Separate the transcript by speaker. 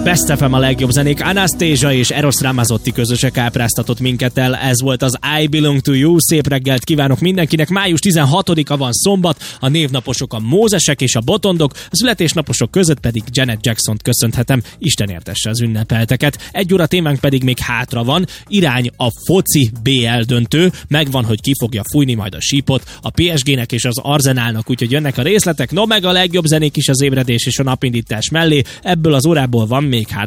Speaker 1: Best FM a legjobb zenék, Anastasia és Eros Ramazzotti közöse kápráztatott minket el, ez volt az I Belong to You, szép reggelt kívánok mindenkinek, május 16-a van szombat, a névnaposok a Mózesek és a Botondok, a születésnaposok között pedig Janet Jacksont köszönhetem, Isten értesse az ünnepelteket. Egy óra témánk pedig még hátra van, irány a foci BL döntő, megvan, hogy ki fogja fújni majd a sípot a PSG-nek és az Arsenalnak, úgyhogy jönnek a részletek, no meg a legjobb zenék is az ébredés és a napindítás mellé, ebből az órából van még